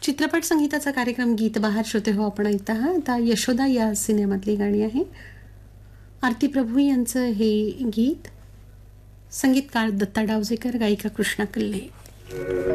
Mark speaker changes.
Speaker 1: चित्रपट संगीताचा कार्यक्रम गीत बहार श्रोते हो आपण ऐकता आहात. आता यशोदा या सिनेमातली गाणी आहे. आरती प्रभू यांचं हे गीत, संगीतकार दत्ता डावजेकर, गायिका कृष्णा कल्ले.